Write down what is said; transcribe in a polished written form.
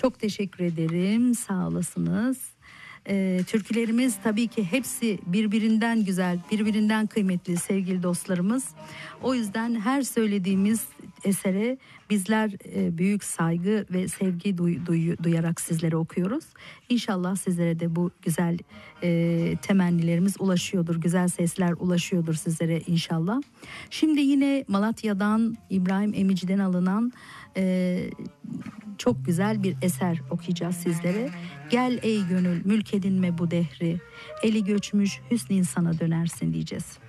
Çok teşekkür ederim. Sağ olasınız. Türkülerimiz tabii ki hepsi birbirinden güzel, birbirinden kıymetli sevgili dostlarımız. O yüzden her söylediğimiz esere bizler büyük saygı ve sevgi duyarak sizlere okuyoruz. İnşallah sizlere de bu güzel temennilerimiz ulaşıyordur, güzel sesler ulaşıyordur sizlere inşallah. Şimdi yine Malatya'dan İbrahim Emici'den alınan çok güzel bir eser okuyacağız sizlere. Gel ey gönül mülk edinme bu dehri, eli göçmüş hüsn insana dönersin diyeceğiz.